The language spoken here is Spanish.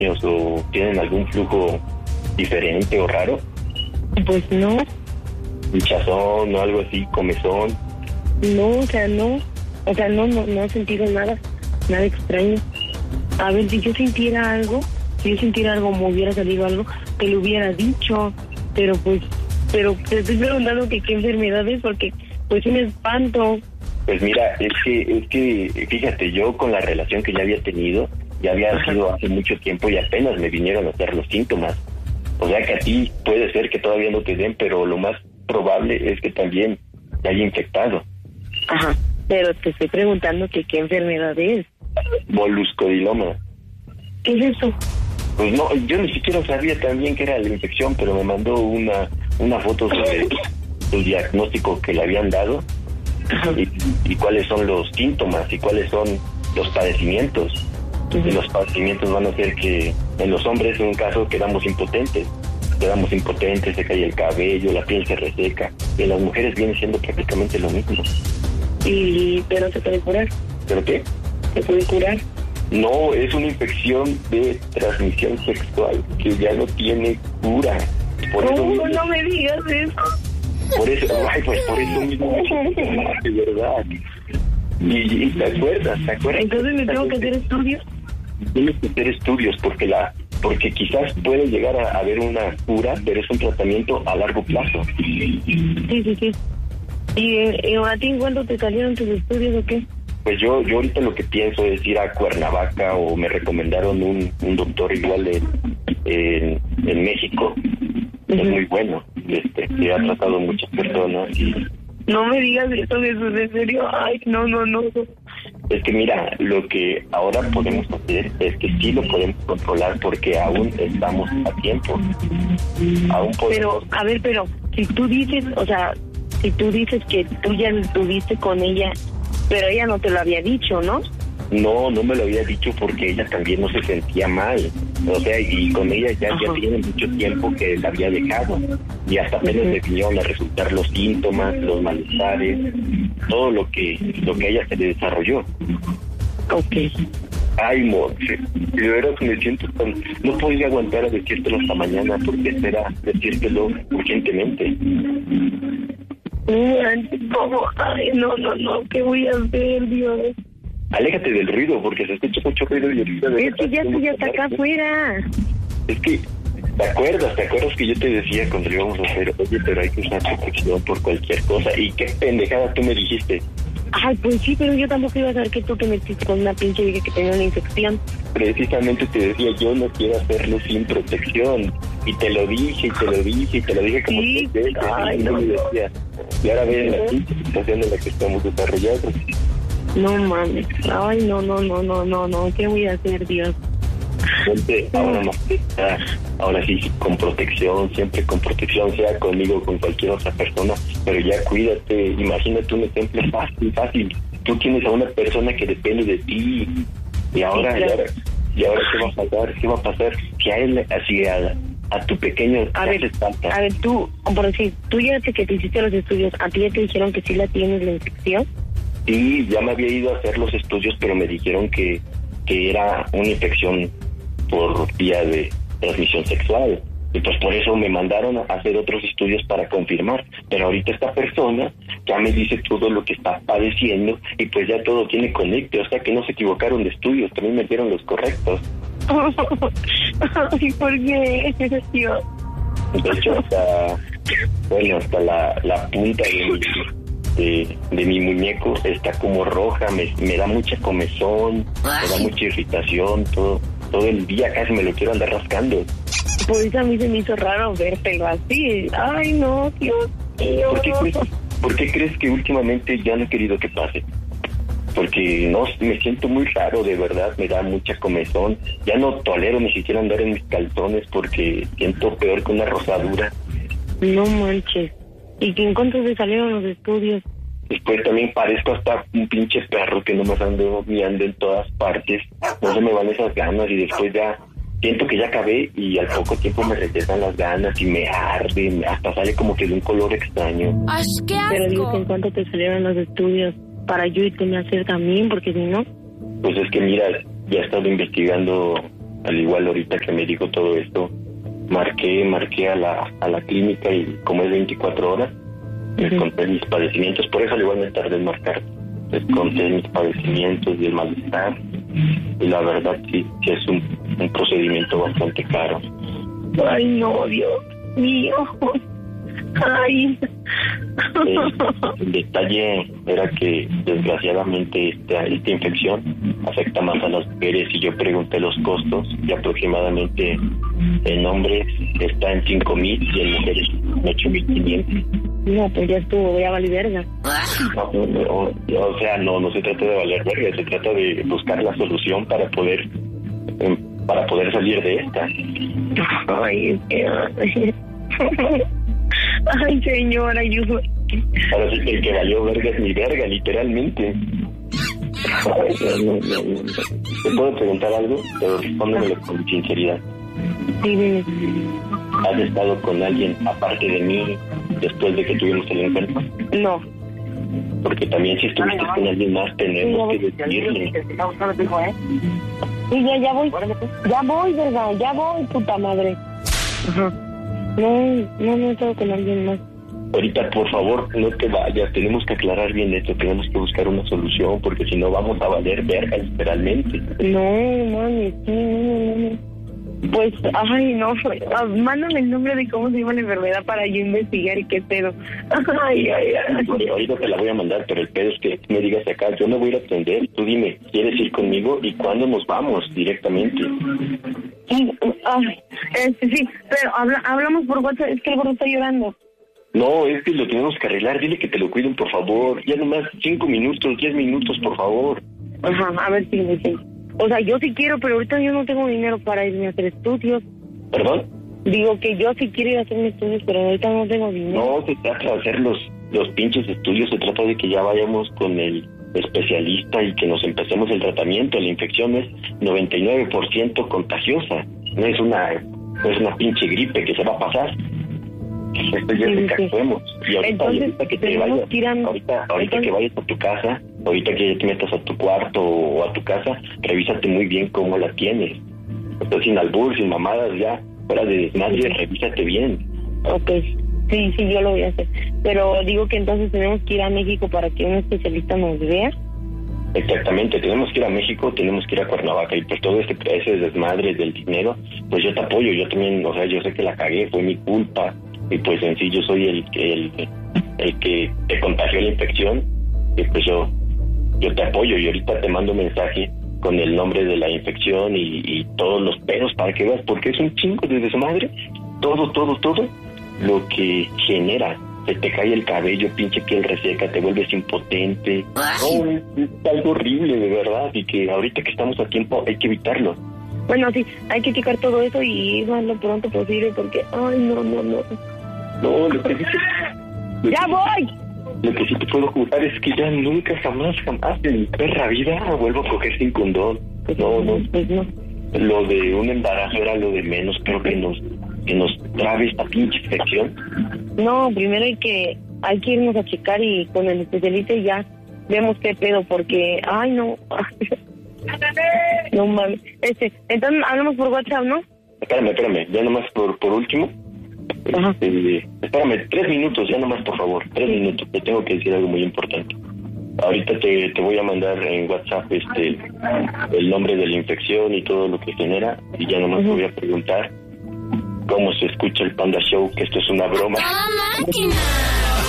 o tienen algún flujo diferente o raro? Pues no. ¿Hinchazón o algo así, comezón? No, o sea, no he sentido nada extraño. A ver, si yo sintiera algo, me hubiera salido algo, te lo hubiera dicho, pero te estoy preguntando que qué enfermedad es, porque pues sí me espanto. Pues mira, es que fíjate, yo con la relación que ya había tenido, ya había sido hace mucho tiempo y apenas me vinieron a hacer los síntomas. O sea que a ti puede ser que todavía no te den, pero lo más probable es que también te haya infectado. Ajá, pero te estoy preguntando que qué enfermedad es. Moluscodiloma. ¿Qué es eso? Pues no, yo ni siquiera sabía también que era la infección, pero me mandó una foto sobre el diagnóstico que le habían dado y cuáles son los síntomas y cuáles son los padecimientos. Y los padecimientos van a ser que en los hombres, en un caso, quedamos impotentes, se cae el cabello, la piel se reseca, y en las mujeres viene siendo prácticamente lo mismo. ¿Pero se puede curar? ¿Pero qué? ¿Se puede curar? No, es una infección de transmisión sexual que ya no tiene cura. No me digas eso. Por eso mismo, de verdad. Y te acuerdas. Entonces me tengo que hacer estudios. Tienes que hacer estudios porque quizás puede llegar a haber una cura, pero es un tratamiento a largo plazo. Sí. ¿Y a ti cuándo te salieron tus estudios o qué? Pues yo ahorita lo que pienso es ir a Cuernavaca, o me recomendaron un doctor igual en México. Es muy bueno, que ha tratado muchas personas y... No me digas esto, Jesús, en serio. Ay, no. Es que mira, lo que ahora podemos hacer es que sí lo podemos controlar porque aún estamos a tiempo. Aún podemos... Pero si tú dices, que tú ya estuviste con ella, pero ella no te lo había dicho, ¿no? No me lo había dicho porque ella también no se sentía mal. O sea, y con ella ya tiene mucho tiempo que la había dejado. Y hasta apenas le vinieron a resultar los síntomas, los malestares, todo lo que a ella se le desarrolló. Ok. Ay, Monse, de verdad me siento tan... No podía aguantar a decírtelo hasta mañana porque espera decírtelo urgentemente. ¿Cómo? Ay, no, ¿qué voy a hacer, Dios? Aléjate del ruido, porque se escucha mucho ruido y ahorita... Es que ya está acá afuera. Es que, ¿te acuerdas que yo te decía cuando lo íbamos a hacer? Oye, pero hay que usar protección por cualquier cosa. Y qué pendejada tú me dijiste. Ay, pues sí, pero yo tampoco iba a saber que tú te metiste con una pinche vieja que tenía una infección. Precisamente te decía, yo no quiero hacerlo sin protección. Y te lo dije como sí. Ay, no. Decía. Y ahora ves la pinche situación en la que estamos desarrollados. No mames, ay, no, ¿qué voy a hacer, Dios? Ahora sí, con protección, siempre con protección, sea conmigo o con cualquier otra persona, pero ya cuídate. Imagínate un ejemplo fácil. Tú tienes a una persona que depende de ti, y ahora, sí, claro. ¿qué va a pasar? ¿Qué va a pasar? Si a él, así a tu pequeño, a ver, tú, por decir, tú ya que te hiciste los estudios, ¿a ti ya te dijeron que sí la tienes la infección? Sí, ya me había ido a hacer los estudios, pero me dijeron que era una infección por vía de transmisión sexual. Y pues por eso me mandaron a hacer otros estudios para confirmar. Pero ahorita esta persona ya me dice todo lo que está padeciendo y pues ya todo tiene conecte. O sea que no se equivocaron de estudios, también me dieron los correctos. Ay, ¿por qué? Dios. De hecho, hasta la punta de mi muñeco está como roja, me da mucha comezón, me da mucha irritación, todo el día casi me lo quiero andar rascando. Por eso a mí se me hizo raro vértelo así. Ay, no, Dios mío. ¿Por qué crees que últimamente ya no he querido que pase? Porque no, me siento muy raro, de verdad, me da mucha comezón. Ya no tolero ni siquiera andar en mis calzones porque siento peor que una rosadura. No manches. ¿Y en cuánto se salieron los estudios? Después también parezco hasta un pinche perro que nomás ando mirando en todas partes. No se me van esas ganas y después ya siento que ya acabé y al poco tiempo me regresan las ganas y me arde, hasta sale como que de un color extraño. ¡Ay, qué asco! Pero digo que en cuánto te salieron los estudios para yo irte a hacer también, porque si no... Pues es que mira, ya he estado investigando al igual ahorita que me dijo todo esto, marqué a la clínica y como es 24 horas, les conté mis padecimientos, por eso al igual me tardé en marcar. Les conté mis padecimientos y el malestar, y la verdad sí es un procedimiento bastante caro. Ay, no, Dios mío. Ay. El detalle era que desgraciadamente esta infección afecta más a las mujeres, y yo pregunté los costos y aproximadamente en hombres está en 5,000 y en mujeres en 8,500. No, pues ya estuvo, voy a valer verga. O sea, no se trata de valer verga, se trata de buscar la solución para poder salir de esta. Ay, ay, señor, ayuda. Ahora sí que el que valió verga es mi verga, literalmente. Ay, no. ¿Te puedo preguntar algo? Pero respóndemelo con sinceridad. Sí, dime. ¿Has estado con alguien aparte de mí después de que tuvimos el encuentro? No. Porque también si estuviste con alguien más tenemos que decirle. Sí, ya voy. Ya voy, ¿verdad? Ya voy, puta madre. Ajá. No he estado con alguien más. Ahorita, por favor, no te vayas. Tenemos que aclarar bien esto. Tenemos que buscar una solución, porque si no vamos a valer verga, literalmente. No, mami, sí, no. Pues, ay, no. Mándame el nombre de cómo se llama la enfermedad para yo investigar y qué pedo. Ay. Ahorita te la voy a mandar, pero el pedo es que me digas acá. Yo me voy a ir a atender. Tú dime, ¿quieres ir conmigo? ¿Y cuándo nos vamos directamente? Sí, sí, pero hablamos por WhatsApp. Es que el gordo está llorando. No, es que lo tenemos que arreglar. Dile que te lo cuiden, por favor. Ya nomás 5 minutos, 10 minutos, por favor. Ajá, a ver si me dice. O sea, yo sí quiero, pero ahorita yo no tengo dinero para irme a hacer estudios. ¿Perdón? Digo que yo sí quiero ir a hacer mis estudios, pero ahorita no tengo dinero. No, se trata de hacer los pinches estudios. Se trata de que ya vayamos con el especialista y que nos empecemos el tratamiento. La infección es 99% contagiosa. No es una pinche gripe que se va a pasar. Esto ya se cansemos. Y ahorita que te vayas, ahorita que vayas a tu casa, ahorita que ya te metas a tu cuarto o a tu casa, revísate muy bien cómo la tienes. Entonces, sin albur, sin mamadas, ya, fuera de desmadre, revísate bien. Ok, sí, yo lo voy a hacer. Pero digo que entonces tenemos que ir a México para que un especialista nos vea. Exactamente, tenemos que ir a México, tenemos que ir a Cuernavaca, y pues todo ese desmadre del dinero, pues yo te apoyo. Yo también, o sea, yo sé que la cagué, fue mi culpa. Y pues en sí yo soy el que te contagió la infección, y pues yo te apoyo, y ahorita te mando un mensaje con el nombre de la infección y todos los pedos para que veas, porque es un chingo de desmadre, todo lo que genera. Se te cae el cabello, pinche piel reseca, te vuelves impotente. No, es algo horrible, de verdad, y que ahorita que estamos a tiempo hay que evitarlo. Bueno, sí, hay que checar todo eso y ir lo pronto posible, porque, ay, no. No, lo que sí ¡Ya voy! Lo que sí te puedo jurar es que ya nunca, jamás en mi perra vida vuelvo a coger sin condón. No. Pues no. Lo de un embarazo era lo de menos, pero que nos trabe esta pinche infección. No, primero hay que irnos a checar y con el especialista y ya vemos qué pedo, porque, ay, no. No mames. Entonces hablamos por WhatsApp, ¿no? Espérame, ya nomás por último. Ajá. Espérame, 3 minutos, ya nomás, por favor, 3 minutos, te tengo que decir algo muy importante. Ahorita te voy a mandar en WhatsApp el nombre de la infección y todo lo que genera, y ya nomás te voy a preguntar cómo se escucha el Panda Show, que esto es una broma.